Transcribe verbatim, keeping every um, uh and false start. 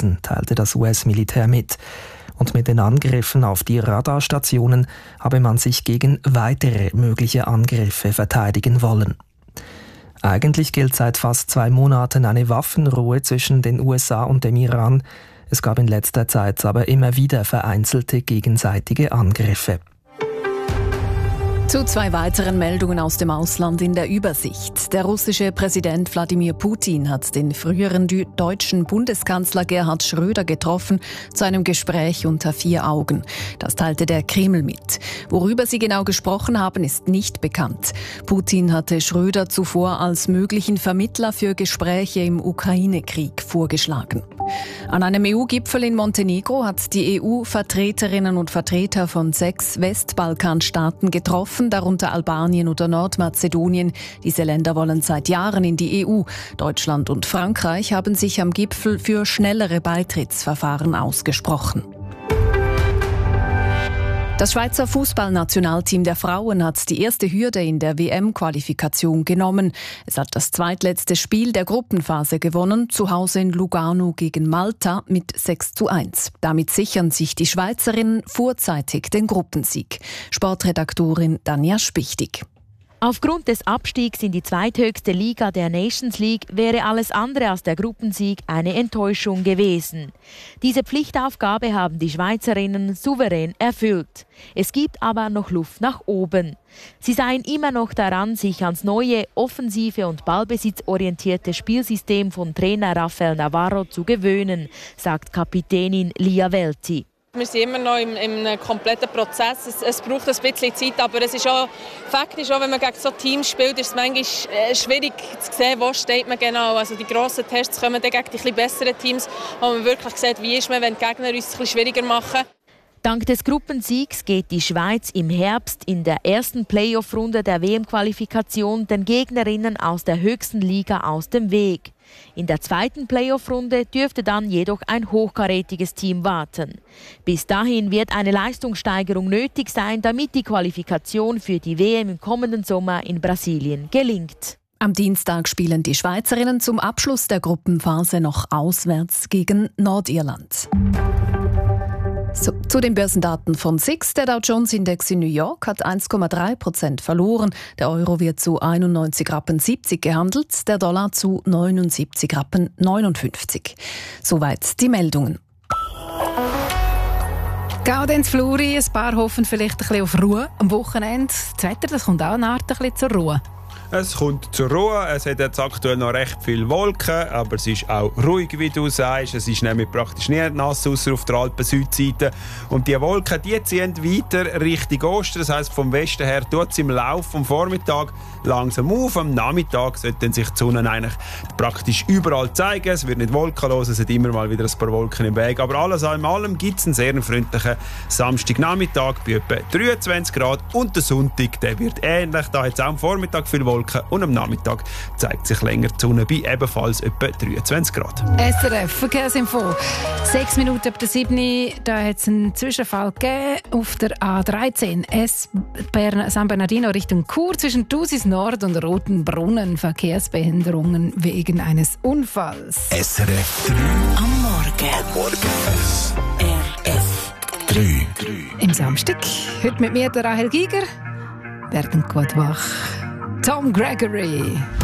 gewesen, teilte das U S-Militär mit. Und mit den Angriffen auf die Radarstationen habe man sich gegen weitere mögliche Angriffe verteidigen wollen. Eigentlich gilt seit fast zwei Monaten eine Waffenruhe zwischen den U S A und dem Iran. Es gab in letzter Zeit aber immer wieder vereinzelte gegenseitige Angriffe. Zu zwei weiteren Meldungen aus dem Ausland in der Übersicht. Der russische Präsident Wladimir Putin hat den früheren deutschen Bundeskanzler Gerhard Schröder getroffen zu einem Gespräch unter vier Augen. Das teilte der Kreml mit. Worüber sie genau gesprochen haben, ist nicht bekannt. Putin hatte Schröder zuvor als möglichen Vermittler für Gespräche im Ukraine-Krieg vorgeschlagen. An einem E U-Gipfel in Montenegro hat die E U-Vertreterinnen und Vertreter von sechs Westbalkanstaaten getroffen, darunter Albanien oder Nordmazedonien. Diese Länder wollen seit Jahren in die E U. Deutschland und Frankreich haben sich am Gipfel für schnellere Beitrittsverfahren ausgesprochen. Das Schweizer Fußballnationalteam der Frauen hat die erste Hürde in der W M-Qualifikation genommen. Es hat das zweitletzte Spiel der Gruppenphase gewonnen, zu Hause in Lugano gegen Malta mit sechs zu eins. Damit sichern sich die Schweizerinnen vorzeitig den Gruppensieg. Sportredaktorin Danja Spichtig. Aufgrund des Abstiegs in die zweithöchste Liga der Nations League wäre alles andere als der Gruppensieg eine Enttäuschung gewesen. Diese Pflichtaufgabe haben die Schweizerinnen souverän erfüllt. Es gibt aber noch Luft nach oben. Sie seien immer noch daran, sich ans neue, offensive und ballbesitzorientierte Spielsystem von Trainer Rafael Navarro zu gewöhnen, sagt Kapitänin Lia Welti. Wir sind immer noch im, im kompletten Prozess. Es, es braucht ein bisschen Zeit, aber es ist auch, Fakt ist auch, wenn man gegen so Teams spielt, ist es manchmal äh, schwierig zu sehen, wo steht man genau. Also die grossen Tests kommen dann gegen die etwas besseren Teams, wo man wirklich sieht, wie ist man, wenn die Gegner uns es ein bisschen schwieriger machen. Dank des Gruppensiegs geht die Schweiz im Herbst in der ersten Playoff-Runde der W M-Qualifikation den Gegnerinnen aus der höchsten Liga aus dem Weg. In der zweiten Playoff-Runde dürfte dann jedoch ein hochkarätiges Team warten. Bis dahin wird eine Leistungssteigerung nötig sein, damit die Qualifikation für die W M im kommenden Sommer in Brasilien gelingt. Am Dienstag spielen die Schweizerinnen zum Abschluss der Gruppenphase noch auswärts gegen Nordirland. So, zu den Börsendaten von S I X. Der Dow Jones Index in New York hat eins Komma drei Prozent verloren. Der Euro wird zu einundneunzig Rappen siebzig gehandelt, der Dollar zu neunundsiebzig Rappen neunundfünfzig. Soweit die Meldungen. Gaudenz Fluri, ein paar hoffen vielleicht ein bisschen auf Ruhe am Wochenende. Das Wetter, das kommt auch eine Art ein bisschen zur Ruhe. Es kommt zur Ruhe, es hat jetzt aktuell noch recht viele Wolken, aber es ist auch ruhig, wie du sagst. Es ist nämlich praktisch nicht nass, außer auf der Alpen-Südseite. Und die Wolken, die ziehen weiter Richtung Osten. Das heisst, vom Westen her tut es im Laufe vom Vormittag langsam auf. Am Nachmittag sollten sich die Sonne eigentlich praktisch überall zeigen. Es wird nicht wolkenlos, es hat immer mal wieder ein paar Wolken im Weg. Aber alles in allem gibt es einen sehr freundlichen Samstagnachmittag bei etwa dreiundzwanzig Grad. Und der Sonntag, der wird ähnlich. Da hat es auch am Vormittag viel Wolken. Und am Nachmittag zeigt sich länger die Sonne bei ebenfalls etwa dreiundzwanzig Grad. S R F Verkehrsinfo. Sechs Minuten ab der sieben. Da hat es einen Zwischenfall gegeben auf der A dreizehn S Bern, San Bernardino Richtung Chur zwischen Thusis Nord und Rotenbrunnen. Verkehrsbehinderungen wegen eines Unfalls. S R F drei am Morgen. Am Morgen. S R F drei. Im Samstag. Heute mit mir der Rahel Giger. Werden gut wach. Tom Gregory.